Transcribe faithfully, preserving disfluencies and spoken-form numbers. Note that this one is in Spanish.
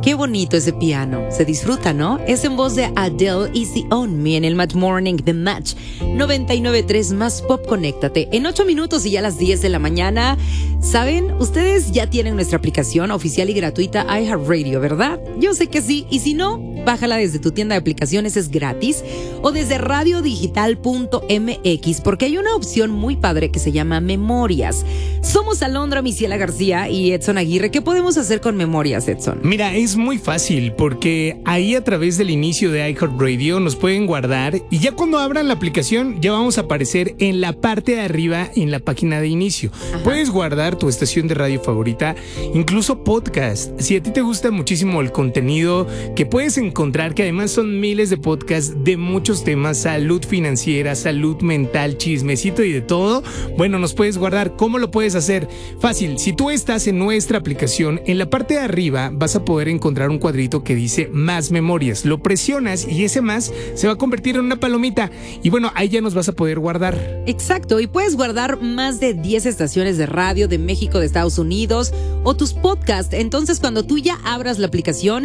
Qué bonito ese piano. Se disfruta, ¿no? Es en voz de Adele, Easy On Me, en el Match Morning, The Match noventa y nueve punto tres más Pop. Conéctate. En ocho minutos y ya a las diez de la mañana. ¿Saben? Ustedes ya tienen nuestra aplicación oficial y gratuita iHeartRadio, ¿verdad? Yo sé que sí. Y si no, bájala desde tu tienda de aplicaciones, es gratis. O desde radio digital punto m x, porque hay una opción muy padre que se llama Memorias. Somos Alondra Misiela García y Edson Aguirre. ¿Qué podemos hacer con Memorias, Edson? Mira, es muy fácil porque ahí a través del inicio de iHeartRadio nos pueden guardar y ya cuando abran la aplicación ya vamos a aparecer en la parte de arriba en la página de inicio. Ajá. Puedes guardar tu estación de radio favorita, incluso podcast. Si a ti te gusta muchísimo el contenido que puedes encontrar, que además son miles de podcasts de muchos temas, salud financiera, salud mental, chismecito y de todo, bueno, nos puedes guardar. ¿Cómo lo puedes hacer? Fácil, si tú estás en nuestra aplicación, en la parte de arriba vas a poder encontrar un cuadrito que dice más memorias. Lo presionas y ese más se va a convertir en una palomita y bueno, ahí ya nos vas a poder guardar. Exacto, y puedes guardar más de diez estaciones de radio de México, de Estados Unidos o tus podcasts. Entonces, cuando tú ya abras la aplicación,